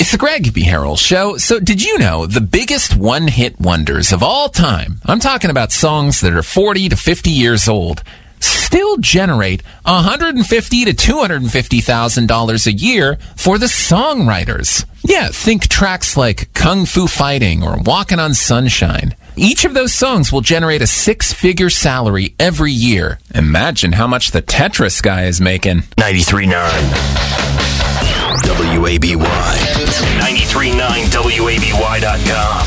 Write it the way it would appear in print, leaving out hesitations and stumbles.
It's the Greg B. Harrell Show. So did you know the biggest one-hit wonders of all time, I'm talking about songs that are 40 to 50 years old, still generate $150,000 to $250,000 a year for the songwriters? Yeah, think tracks like Kung Fu Fighting or Walking on Sunshine. Each of those songs will generate a six-figure salary every year. Imagine how much the Tetris guy is making. 93.9 WABY. 93.9WABY.com.